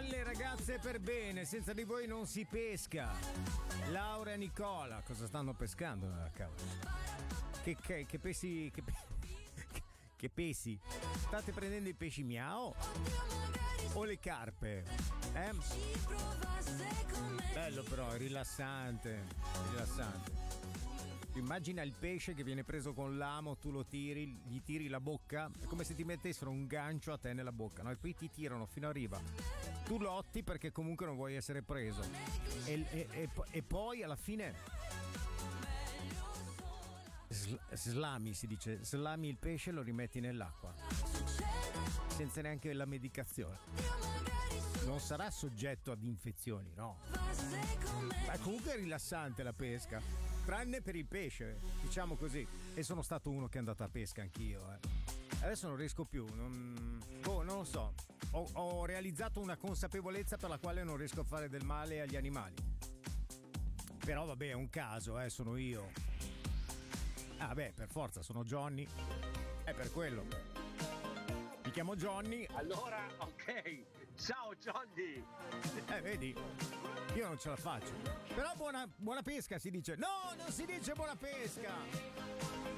Belle ragazze per bene, senza di voi non si pesca. Laura e Nicola, cosa stanno pescando? Cavolo. Che pesi. Che pesi? State prendendo i pesci miao? O le carpe? Bello però, è rilassante. Immagina il pesce che viene preso con l'amo, tu lo tiri, gli tiri la bocca, è come se ti mettessero un gancio a te nella bocca, no? E poi ti tirano fino a riva. Tu lotti perché comunque non vuoi essere preso. E poi alla fine slami, si dice, slami il pesce e lo rimetti nell'acqua. Senza neanche la medicazione. Non sarà soggetto ad infezioni, no? Ma comunque è rilassante la pesca, tranne per il pesce, diciamo così. E sono stato uno che è andato a pesca anch'io. Adesso non riesco più, non lo so. Ho realizzato una consapevolezza per la quale non riesco a fare del male agli animali. Però vabbè, è un caso, sono io. Ah beh, per forza, sono Johnny. È per quello. Mi chiamo Johnny. Allora, ok. Ciao Johnny. Vedi? Io non ce la faccio. Però buona pesca si dice. No, non si dice buona pesca.